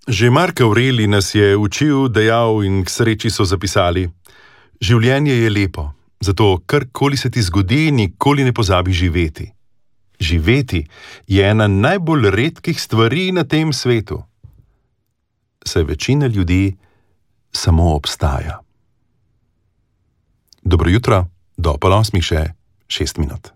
Že Mark Aurelij nas je učil, dejal in k sreči so zapisali: življenje je lepo, zato karkoli se ti zgodi, nikoli ne pozabi živeti. Živeti je ena najbolj redkih stvari na tem svetu. Saj večina ljudi samo obstaja. Dobro jutro, do 7:08 še 6 minut.